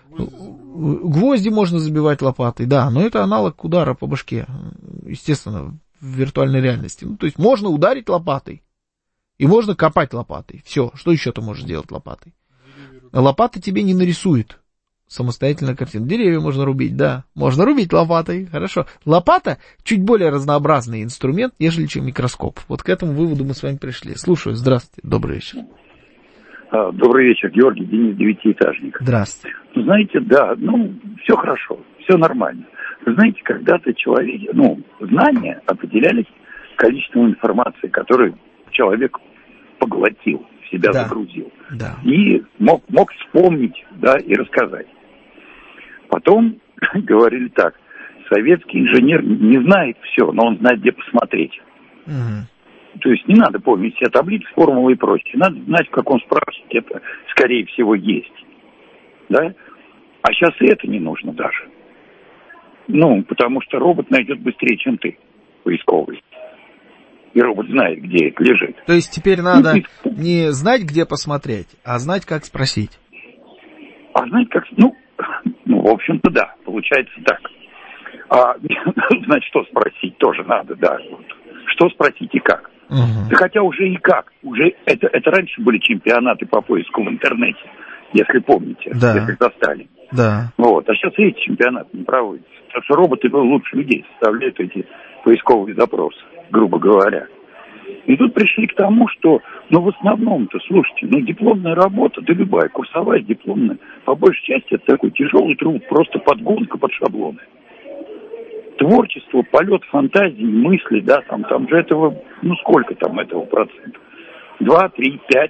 Гвозди можно забивать лопатой, да, но это аналог удара по башке, естественно, в виртуальной реальности. Ну, то есть можно ударить лопатой, и можно копать лопатой. Все, что еще ты можешь делать лопатой? Лопата тебе не нарисует самостоятельно картину. Деревья можно рубить, да, можно рубить лопатой, хорошо. Лопата чуть более разнообразный инструмент, нежели чем микроскоп. Вот к этому выводу мы с вами пришли. Слушаю, здравствуйте, добрый вечер. Добрый вечер, Георгий, Денис, девятиэтажник. Здравствуйте. Знаете, да, ну, все хорошо, все нормально. Вы знаете, когда-то человек, ну, знания определялись количеством информации, которую человек поглотил, в себя да. загрузил. Да. И мог, мог вспомнить, да, и рассказать. Потом говорили так, советский инженер не знает все, но он знает, где посмотреть. Угу. То есть не надо помнить все таблицы, формулы и прочее. Надо знать, в каком справочнике это, скорее всего, есть. Да? А сейчас и это не нужно даже. Ну, потому что робот найдет быстрее, чем ты, поисковый. И робот знает, где это лежит. То есть теперь надо не знать, где посмотреть, а знать, как спросить. А знать, как... Ну, ну в общем-то, да, получается так. А знать, что спросить, тоже надо, да. Что спросить и как. Угу. Да хотя уже и как. Уже это, это раньше были чемпионаты по поиску в интернете, если помните, да. если застали. Да. Вот. А сейчас и эти чемпионаты не проводятся. Потому что роботы лучше людей составляют эти поисковые запросы, грубо говоря. И тут пришли к тому, что, ну, в основном-то, слушайте, ну, дипломная работа, да любая, курсовая, дипломная, по большей части это такой тяжелый труд, просто подгонка под шаблоны. Творчество, полет фантазии, мысли, да, там, там же этого, ну, сколько там этого процентов? Два, три, пять.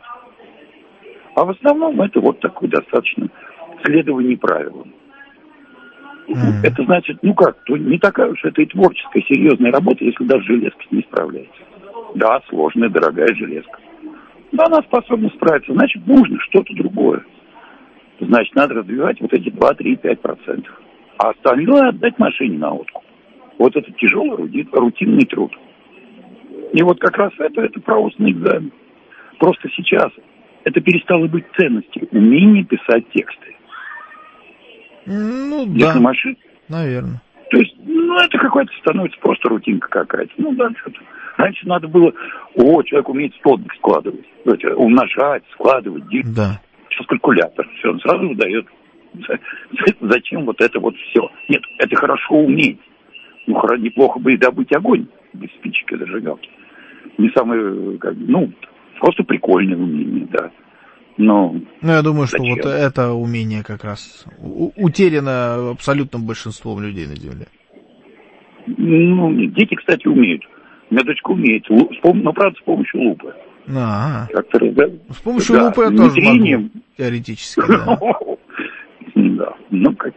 А в основном это вот такое достаточно следование правилам. Mm. Это значит, ну как, то не такая уж это и творческая, серьезная работа, если даже железка с ней справляется. Да, сложная, дорогая железка. Но она способна справиться, значит, нужно что-то другое. Значит, надо развивать вот эти два, три, пять процентов. А остальное отдать машине на откуп. Вот это тяжелый рутинный труд. И вот как раз это, это правостный экзамен. Просто сейчас это перестало быть ценностью. Умение писать тексты. Ну, Если да, машин... наверное. То есть, ну, это какая-то становится просто рутинка какая-то. Ну, да, что-то. Раньше надо было, о, человек умеет столбик складывать, умножать, складывать, делить. Да. Сейчас калькулятор, все, он сразу выдает. Зачем вот это вот все? Нет, это хорошо уметь. Ну, неплохо бы и добыть огонь без спичек и зажигалки. Не самое, как, ну, просто прикольное умение, да. Но ну, я думаю, зачем? Что вот это умение как раз утеряно абсолютным большинством людей на Земле. Ну, дети, кстати, умеют. У меня дочка умеет, но, правда, с помощью лупы. А, как-то, да, с помощью да, лупы я тоже могу, теоретически, да. Да, ну, как просто.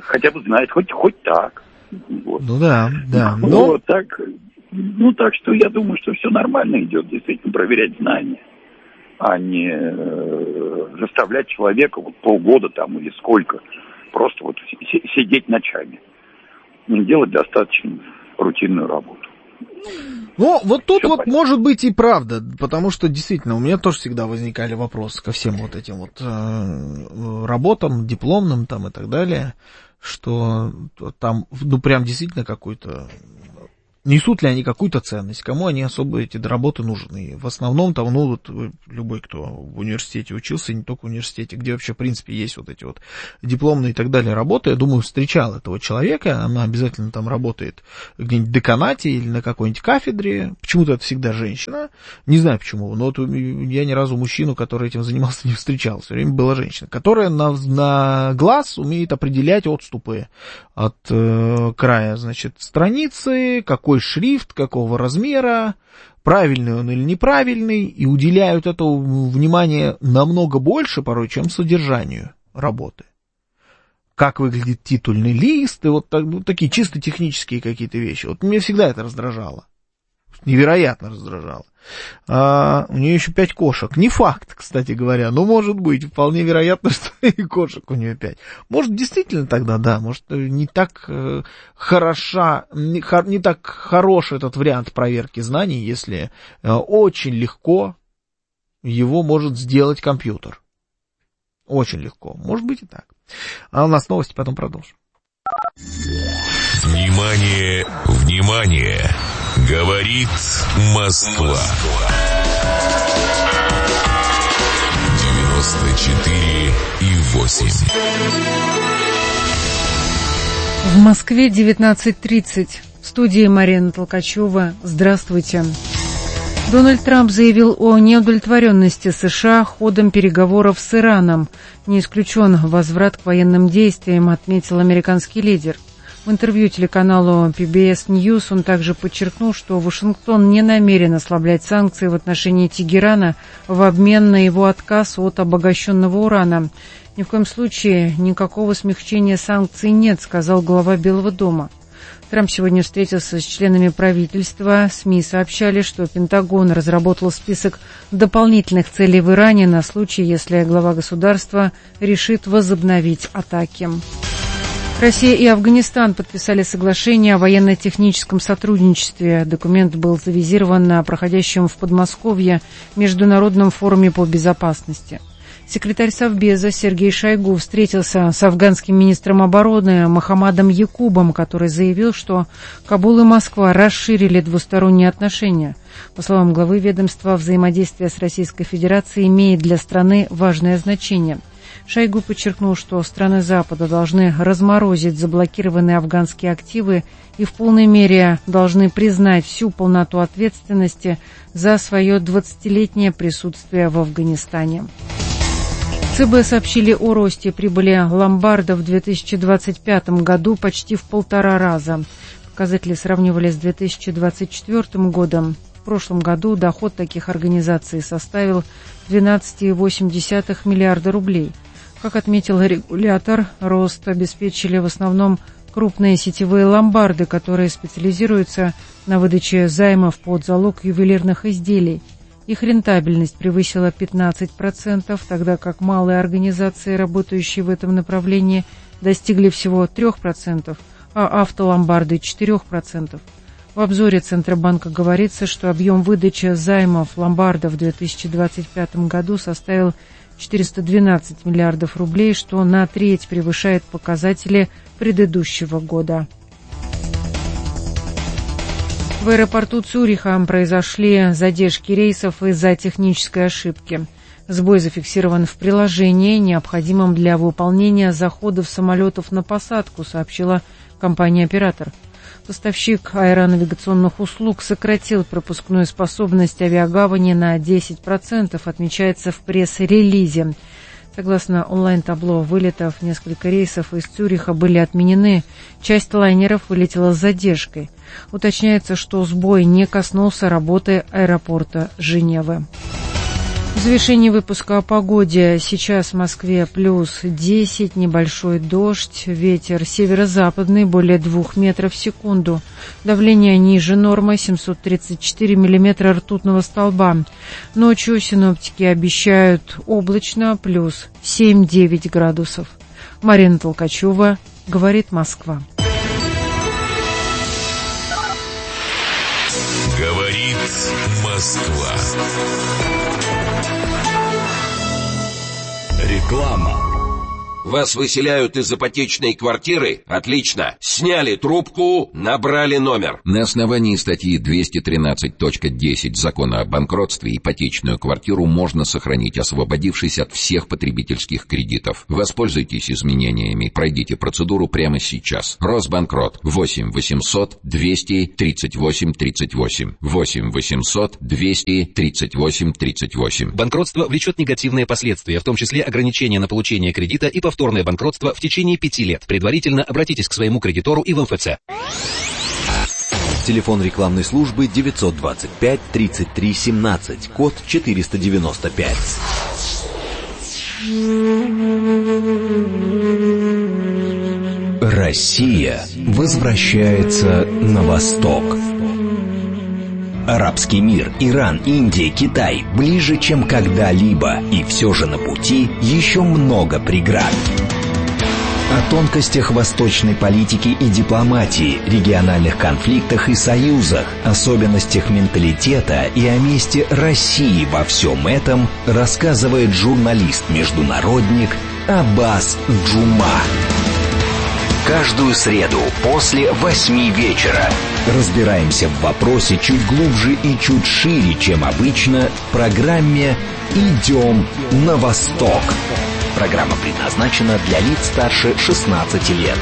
хотя бы знает, хоть, хоть так. Вот. Ну да, да. Ну, Но... вот, так, ну, так что я думаю, что все нормально идет, действительно, проверять знания, а не э, заставлять человека вот полгода там или сколько просто вот с- сидеть ночами. Делать достаточно рутинную работу. Ну, вот тут Всё вот понятно. может быть и правда, потому что действительно у меня тоже всегда возникали вопросы ко всем вот этим вот э, работам, дипломным там и так далее, что там, ну, прям действительно какой-то... Несут ли они какую-то ценность, кому они особо эти работы нужны. В основном там, ну, вот любой, кто в университете учился, не только в университете, где вообще, в принципе, есть вот эти вот дипломные и так далее работы, я думаю, встречал этого человека, она обязательно там работает где-нибудь в деканате или на какой-нибудь кафедре, почему-то это всегда женщина, не знаю почему, но вот я ни разу мужчину, который этим занимался, не встречал, все время была женщина, которая на, на глаз умеет определять отступы от э, края, значит, страницы, какой шрифт, какого размера, правильный он или неправильный, и уделяют этому внимание намного больше порой, чем содержанию работы. Как выглядит титульный лист, и вот так, ну, такие чисто технические какие-то вещи. Вот меня всегда это раздражало. Невероятно раздражало. А, у нее еще пять кошек. Не факт, кстати говоря, но может быть, вполне вероятно, что и кошек у нее пять. Может, действительно тогда, да, может, не так э, хороша, не, хор, не так хорош этот вариант проверки знаний, если э, очень легко его может сделать компьютер. Очень легко. Может быть и так. А у нас новости, потом продолжим. Внимание, внимание! Говорит Москва. девяносто четыре и восемь. В Москве девятнадцать тридцать. В студии Марина Толкачева. Здравствуйте. Дональд Трамп заявил о неудовлетворенности США ходом переговоров с Ираном. Не исключен возврат к военным действиям, отметил американский лидер. В интервью телеканалу пи би эс News он также подчеркнул, что Вашингтон не намерен ослаблять санкции в отношении Тегерана в обмен на его отказ от обогащенного урана. Ни в коем случае никакого смягчения санкций нет, сказал глава Белого дома. Трамп сегодня встретился с членами правительства. СМИ сообщали, что Пентагон разработал список дополнительных целей в Иране на случай, если глава государства решит возобновить атаки. Россия и Афганистан подписали соглашение о военно-техническом сотрудничестве. Документ был завизирован на проходящем в Подмосковье Международном форуме по безопасности. Секретарь Совбеза Сергей Шойгу встретился с афганским министром обороны Мохаммадом Якубом, который заявил, что Кабул и Москва расширили двусторонние отношения. По словам главы ведомства, взаимодействие с Российской Федерацией имеет для страны важное значение. Шойгу подчеркнул, что страны Запада должны разморозить заблокированные афганские активы и в полной мере должны признать всю полноту ответственности за свое двадцатилетнее присутствие в Афганистане. ЦБ сообщили о росте прибыли ломбардов в две тысячи двадцать пятом году почти в полтора раза. Показатели сравнивали с две тысячи двадцать четвёртым годом. В прошлом году доход таких организаций составил двенадцать целых восемь десятых миллиарда рублей. Как отметил регулятор, рост обеспечили в основном крупные сетевые ломбарды, которые специализируются на выдаче займов под залог ювелирных изделий. Их рентабельность превысила пятнадцать процентов, тогда как малые организации, работающие в этом направлении, достигли всего три процента, а автоломбарды – четыре процента. В обзоре Центробанка говорится, что объем выдачи займов ломбардов в две тысячи двадцать пятом году составил четыреста двенадцать миллиардов рублей, что на треть превышает показатели предыдущего года. В аэропорту Цюриха произошли задержки рейсов из-за технической ошибки. Сбой зафиксирован в приложении, необходимом для выполнения заходов самолетов на посадку, сообщила компания-оператор. Поставщик аэронавигационных услуг сократил пропускную способность авиагавани на десять процентов, отмечается в пресс-релизе. Согласно онлайн-табло вылетов, несколько рейсов из Цюриха были отменены, часть лайнеров вылетела с задержкой. Уточняется, что сбой не коснулся работы аэропорта Женевы. В завершении выпуска о погоде. Сейчас в Москве плюс десять, небольшой дождь, ветер северо-западный более двух метров в секунду. Давление ниже нормы, семьсот тридцать четыре миллиметра ртутного столба. Ночью синоптики обещают облачно, плюс семь-девять градусов. Марина Толкачева, говорит Москва. Говорит Москва. Реклама. Вас выселяют из ипотечной квартиры? Отлично. Сняли трубку, набрали номер. На основании статьи двести тринадцать точка десять Закона о банкротстве ипотечную квартиру можно сохранить, освободившись от всех потребительских кредитов. Воспользуйтесь изменениями. Пройдите процедуру прямо сейчас. Росбанкрот. восемь восемьсот двести тридцать восемь тридцать восемь. восемь восемьсот двести тридцать восемь тридцать восемь. Банкротство влечет негативные последствия, в том числе ограничения на получение кредита и повторное повторное банкротство в течение пяти лет. Предварительно обратитесь к своему кредитору и в эм эф цэ. Телефон рекламной службы девятьсот двадцать пять тридцать три семнадцать, код четыреста девяносто пять. Россия возвращается на восток. Арабский мир, Иран, Индия, Китай ближе, чем когда-либо, и все же на пути еще много преград. О тонкостях восточной политики и дипломатии, региональных конфликтах и союзах, особенностях менталитета и о месте России во всем этом рассказывает журналист-международник Аббас Джума. Каждую среду после восьми вечера разбираемся в вопросе чуть глубже и чуть шире, чем обычно, в программе «Идем на восток». Программа предназначена для лиц старше шестнадцати лет.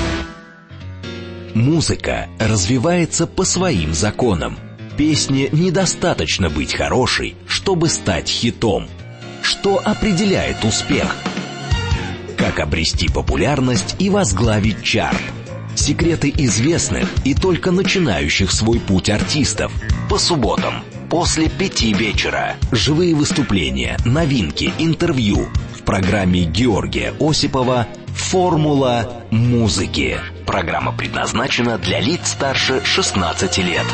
Музыка развивается по своим законам. Песне недостаточно быть хорошей, чтобы стать хитом. Что определяет успех? Как обрести популярность и возглавить чарт? Секреты известных и только начинающих свой путь артистов. По субботам после пяти вечера. Живые выступления, новинки, интервью. В программе Георгия Осипова «Формула музыки». Программа предназначена для лиц старше шестнадцати лет.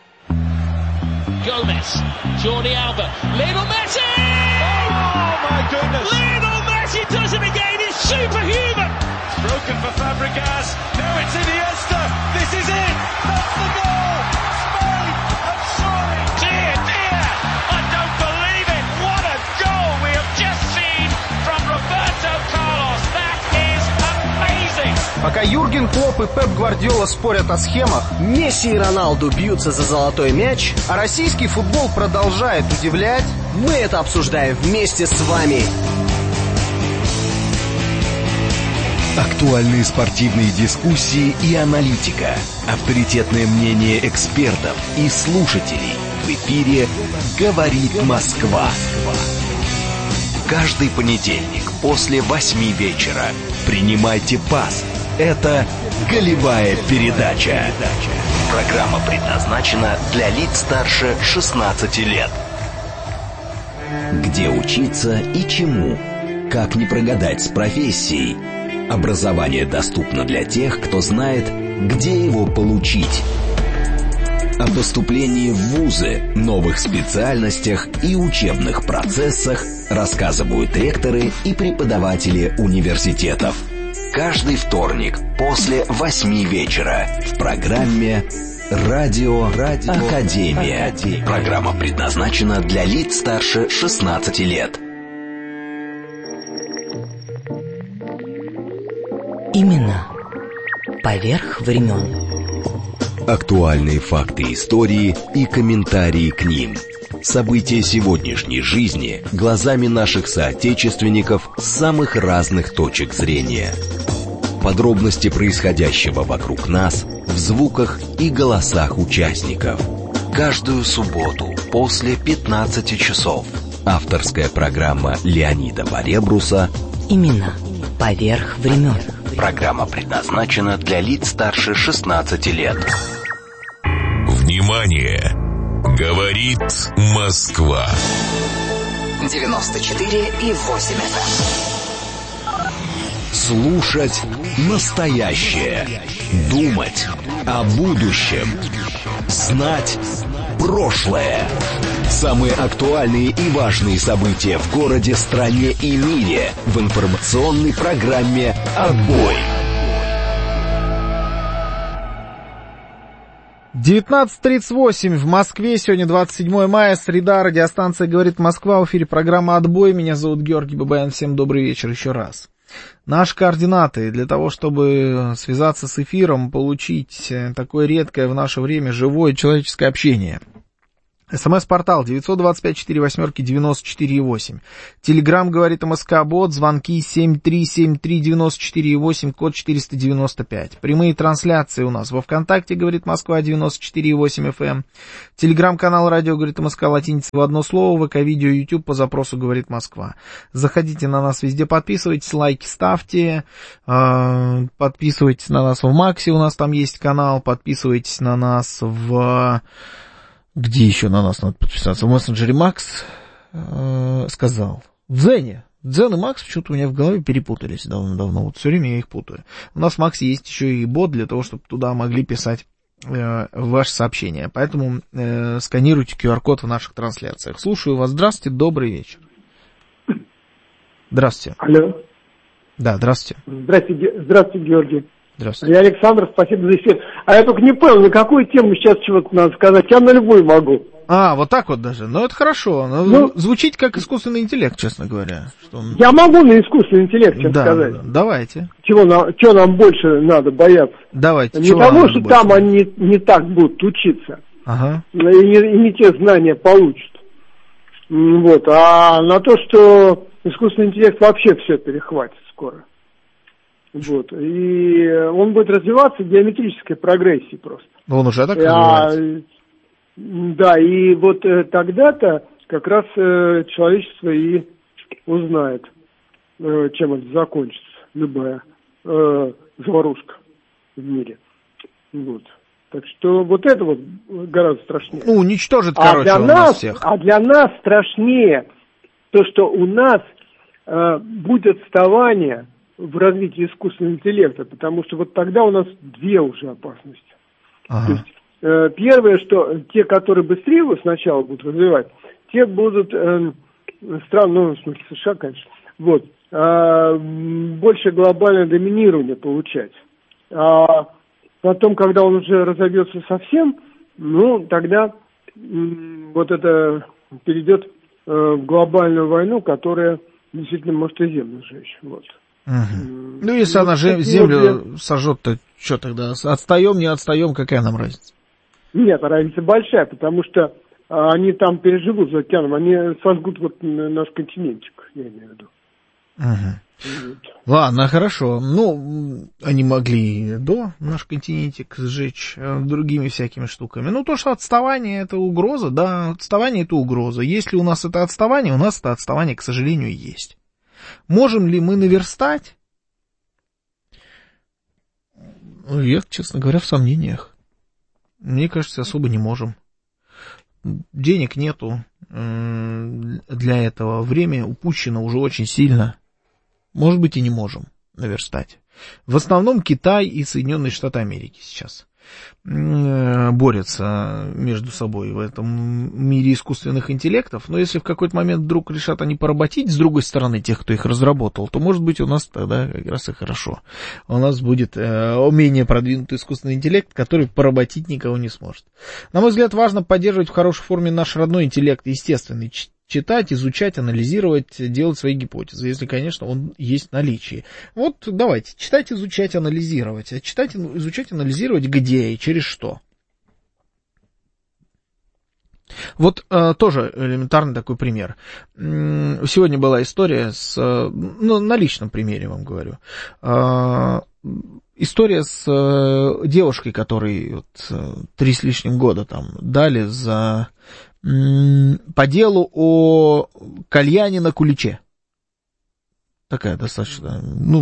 Gomez, Jordi Alba, Lionel Messi! Oh my goodness! Lionel Messi does it again! It's superhuman! It's broken for Fabregas. Now it's Iniesta. This is it. That's the goal. Spain have soaring. Dear, dear, I don't believe it. What a goal we have just seen from Roberto Carlos. That is amazing. Пока Юрген Клопп и Пеп Гвардиола спорят о схемах, Месси и Роналду бьются за золотой мяч, а российский футбол продолжает удивлять, мы это обсуждаем вместе с вами. Актуальные спортивные дискуссии и аналитика. Авторитетное мнение экспертов и слушателей. В эфире «Говорит Москва». Каждый понедельник после восьми вечера. Принимайте пас. Это «Голевая передача». Программа предназначена для лиц старше шестнадцати лет. Где учиться и чему? Как не прогадать с профессией? Образование доступно для тех, кто знает, где его получить. О поступлении в вузы, новых специальностях и учебных процессах рассказывают ректоры и преподаватели университетов. Каждый вторник после восьми вечера в программе «Радио, Радио Академия». Академия. Программа предназначена для лиц старше шестнадцати лет. Именно поверх времен. Актуальные факты истории и комментарии к ним. События сегодняшней жизни глазами наших соотечественников с самых разных точек зрения. Подробности происходящего вокруг нас в звуках и голосах участников. Каждую субботу после пятнадцати часов. Авторская программа Леонида Баребруса «Именно поверх времен». Программа предназначена для лиц старше шестнадцати лет. Внимание! Говорит Москва. девяносто четыре и восемь эф эм. Слушать настоящее. Думать о будущем. Знать прошлое. Самые актуальные и важные события в городе, стране и мире в информационной программе «Отбой». девятнадцать тридцать восемь в Москве, сегодня двадцать седьмое мая, среда, радиостанция «Говорит Москва», в эфире программа «Отбой», меня зовут Георгий Бабаян, всем добрый вечер еще раз. Наши координаты для того, чтобы связаться с эфиром, получить такое редкое в наше время живое человеческое общение. СМС-портал девять два пять четыре восемь девяносто четыре восемь. Телеграм говорит МСК-бот, звонки семь три семь три девяносто четыре восемь, код четыреста девяносто пять. Прямые трансляции у нас во ВКонтакте, говорит Москва, девяносто четыре восемь эф эм. Телеграм-канал радио, говорит МСК, латиница в одно слово, ВК-видео, YouTube по запросу, говорит Москва. Заходите на нас везде, подписывайтесь, лайки ставьте, э, подписывайтесь на нас в Максе, у нас там есть канал, подписывайтесь на нас в... Где еще на нас надо подписаться? В мессенджере Макс э, сказал. В Дзене. Дзен и Макс почему-то у меня в голове перепутались давно-давно. Вот все время я их путаю. У нас в Максе есть еще и бот для того, чтобы туда могли писать э, ваши сообщения. Поэтому э, сканируйте ку ар код в наших трансляциях. Слушаю вас. Здравствуйте. Добрый вечер. Здравствуйте. Алло. Да, здравствуйте. Здравствуйте, здравствуйте, Георгий. Здравствуйте. Я Александр, спасибо за эфир. А я только не понял, на какую тему сейчас чего-то надо сказать. Я на любую могу. А, вот так вот даже. Ну, это хорошо. Ну, звучит как искусственный интеллект, честно говоря. Что он... Я могу на искусственный интеллект сейчас да, сказать. Да, давайте. Чего нам, чего нам больше надо бояться? Давайте. Не того, что там больше? Они не, не так будут учиться. Ага. И не, и не те знания получат. Вот. А на то, что искусственный интеллект вообще все перехватит скоро. Вот. И он будет развиваться в геометрической прогрессии просто. Он уже так а, развивается. Да, и вот э, тогда-то как раз э, человечество и узнает, э, чем это закончится, любая э, заварушка в мире. Вот. Так что вот это вот гораздо страшнее. Ну, уничтожит, а короче, для он нас, нас всех. А для нас страшнее то, что у нас э, будет отставание в развитии искусственного интеллекта, потому что вот тогда у нас две уже опасности. Ага. То есть, э, первое, что те, которые быстрее его сначала будут развивать, те будут э, страны, ну, в смысле США, конечно, вот, э, больше глобальное доминирование получать. А потом, когда он уже разовьется совсем, ну, тогда э, вот это перейдет э, в глобальную войну, которая действительно может и землю сжечь, вот. Угу. Ну, если ну, она же землю вот, сожжет, то что тогда? Отстаем, не отстаем, какая нам разница? Нет, разница большая, потому что а, они там переживут за океаном, они сожгут вот наш континентик, я имею в виду. Угу. Вот. Ладно, хорошо. Ну, они могли до наш континентик сжечь другими всякими штуками. Ну, то, что отставание это угроза, да, отставание это угроза. Если у нас это отставание, у нас это отставание, к сожалению, есть. Можем ли мы наверстать? Я, честно говоря, в сомнениях. Мне кажется, особо не можем. Денег нету для этого. Время упущено уже очень сильно. Может быть, и не можем наверстать. В основном Китай и Соединенные Штаты Америки сейчас борются между собой в этом мире искусственных интеллектов. Но если в какой-то момент вдруг решат они поработить с другой стороны тех, кто их разработал, то, может быть, у нас тогда как раз и хорошо. У нас будет э, менее продвинутый искусственный интеллект, который поработить никого не сможет. На мой взгляд, важно поддерживать в хорошей форме наш родной интеллект, естественный, читать, изучать, анализировать, делать свои гипотезы, если, конечно, он есть в наличии. Вот давайте, читать, изучать, анализировать. А читать, изучать, анализировать где и через что? Вот э, тоже элементарный такой пример. Сегодня была история с... Ну, на личном примере вам говорю. Э, история с э, девушкой, которой вот, три с лишним года там дали за... по делу о кальяне на куличе. Такая достаточно, ну,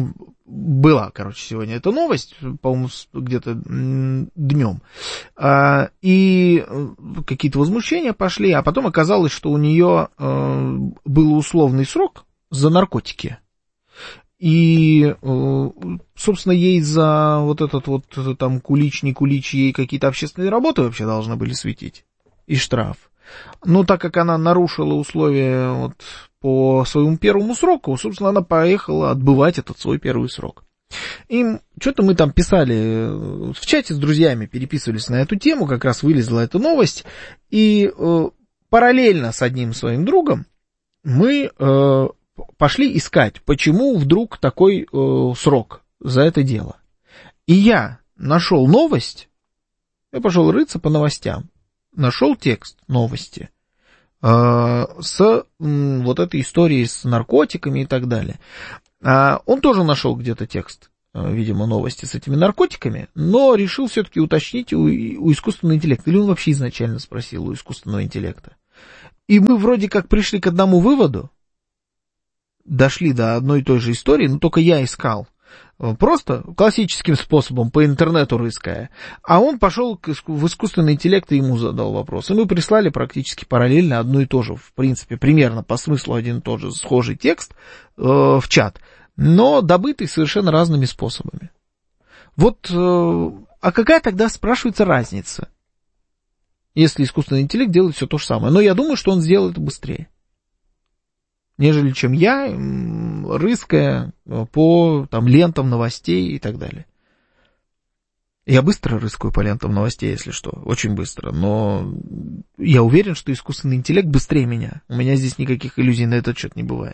была, короче, сегодня эта новость, по-моему, где-то днем, и какие-то возмущения пошли, а потом оказалось, что у нее был условный срок за наркотики. И, собственно, ей за вот этот вот там кулич, не кулич, ей какие-то общественные работы вообще должны были светить. И штраф. Но так как она нарушила условия вот по своему первому сроку, собственно, она поехала отбывать этот свой первый срок. И что-то мы там писали в чате с друзьями, переписывались на эту тему, как раз вылезла эта новость. И э, параллельно с одним своим другом мы... Э, пошли искать, почему вдруг такой э, срок за это дело. И я нашел новость, я пошел рыться по новостям, нашел текст новости э, с э, вот этой историей с наркотиками и так далее. А он тоже нашел где-то текст, э, видимо, новости с этими наркотиками, но решил все-таки уточнить у, у искусственного интеллекта. Или он вообще изначально спросил у искусственного интеллекта. И мы вроде как пришли к одному выводу, дошли до одной и той же истории, но только я искал просто классическим способом, по интернету рыская, а он пошел в искусственный интеллект и ему задал вопрос. И мы прислали практически параллельно одно и то же, в принципе, примерно по смыслу один и тот же схожий текст э, в чат, но добытый совершенно разными способами. Вот, э, а какая тогда, спрашивается, разница, если искусственный интеллект делает все то же самое? Но я думаю, что он сделает это быстрее, нежели чем я, рыская по там, лентам новостей и так далее. Я быстро рыскаю по лентам новостей, если что, очень быстро, но я уверен, что искусственный интеллект быстрее меня. У меня здесь никаких иллюзий на этот счет не бывает.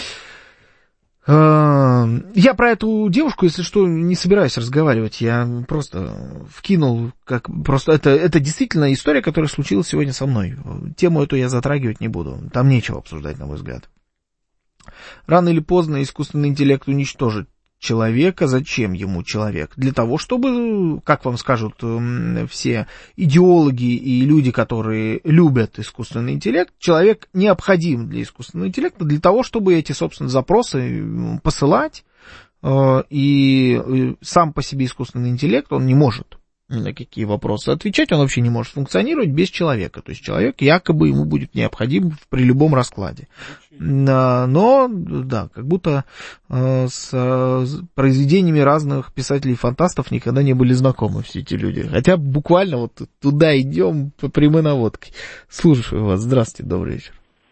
Я про эту девушку, если что, не собираюсь разговаривать, я просто вкинул, как просто это, это действительно история, которая случилась сегодня со мной. Тему эту я затрагивать не буду, там нечего обсуждать, на мой взгляд. Рано или поздно искусственный интеллект уничтожит человека. Зачем ему человек? Для того, чтобы, как вам скажут все идеологи и люди, которые любят искусственный интеллект, человек необходим для искусственного интеллекта для того, чтобы эти, собственно, запросы посылать. И сам по себе искусственный интеллект, он не может ни на какие вопросы отвечать, он вообще не может функционировать без человека. То есть человек якобы ему будет необходим при любом раскладе. Но, да, как будто с произведениями разных писателей-фантастов никогда не были знакомы все эти люди. Хотя буквально вот туда идем по прямой наводке. Слушаю вас. Здравствуйте, добрый вечер.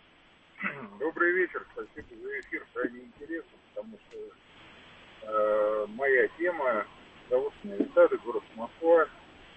Добрый вечер. Спасибо за эфир. Крайне интересно, потому что э, моя тема зовут меня Виталий, город Москва.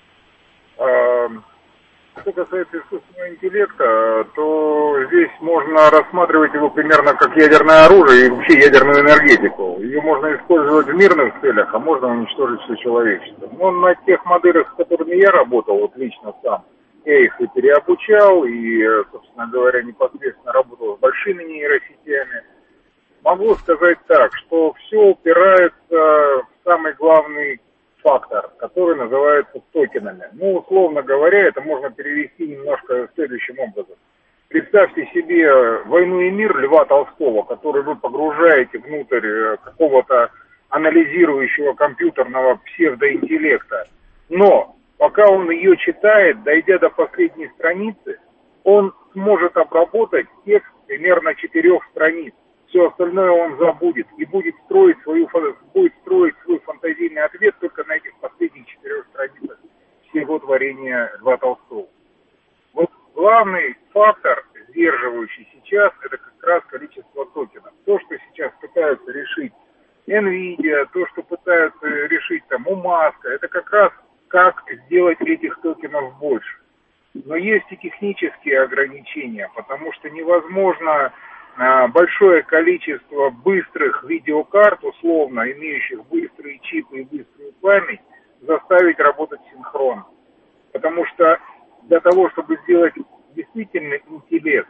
А, что касается искусственного интеллекта, то здесь можно рассматривать его примерно как ядерное оружие и вообще ядерную энергетику. Ее можно использовать в мирных целях, а можно уничтожить все человечество. Но на тех моделях, с которыми я работал, вот лично сам, я их и переобучал, и, собственно говоря, непосредственно работал с большими нейросетями. Могу сказать так, что все упирается в самый главный фактор, который называется токенами. Ну, условно говоря, это можно перевести немножко следующим образом. Представьте себе «Войну и мир» Льва Толстого, который вы погружаете внутрь какого-то анализирующего компьютерного псевдоинтеллекта. Но пока он ее читает, дойдя до последней страницы, он сможет обработать текст примерно четырех страниц. Все остальное он забудет и будет строить, свою, будет строить свой фантазийный ответ только на этих последних четырех страницах всего творения Льва Толстого. Вот главный фактор, сдерживающий сейчас, это как раз количество токенов. То, что сейчас пытаются решить NVIDIA, то, что пытаются решить там у Маска, это как раз как сделать этих токенов больше. Но есть и технические ограничения, потому что невозможно большое количество быстрых видеокарт, условно, имеющих быстрые чипы и быструю память, заставить работать синхронно. Потому что для того, чтобы сделать действительно интеллект,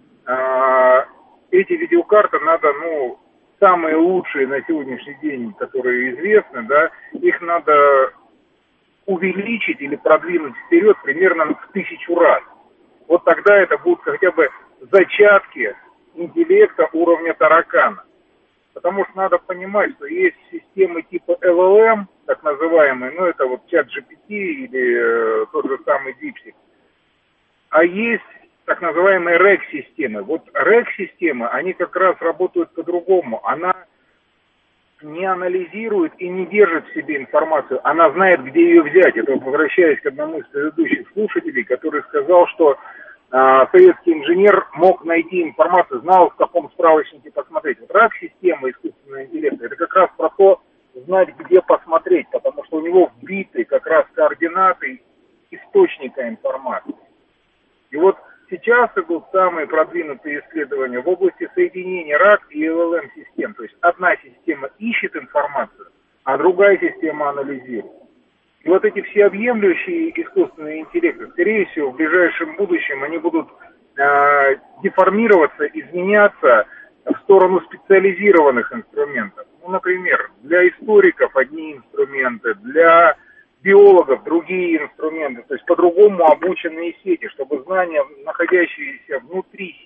эти видеокарты надо, ну, самые лучшие на сегодняшний день, которые известны, да, их надо увеличить или продвинуть вперед примерно в тысячу раз. Вот тогда это будут хотя бы зачатки интеллекта уровня таракана. Потому что надо понимать, что есть системы типа эл эл эм, так называемые, ну это вот чат джи пи ти или э, тот же самый DeepSeek. А есть так называемые рэк-системы. Вот рэк-системы, они как раз работают по-другому. Она не анализирует и не держит в себе информацию. Она знает, где ее взять. Это вот возвращаясь к одному из предыдущих слушателей, который сказал, что э, советский инженер мог найти информацию, знал, в каком справочнике посмотреть. Вот рэк-система искусственного интеллекта, это как раз про то, знать, где посмотреть, потому что у него вбиты как раз координаты источника информации. И вот сейчас идут самые продвинутые исследования в области соединения РАК и эл эл эм-систем. То есть одна система ищет информацию, а другая система анализирует. И вот эти всеобъемлющие искусственные интеллекты, скорее всего, в ближайшем будущем они будут э, деформироваться, изменяться в сторону специализированных инструментов. Ну, например, для историков одни инструменты, для биологов другие инструменты, то есть по-другому обученные сети, чтобы знания, находящиеся внутри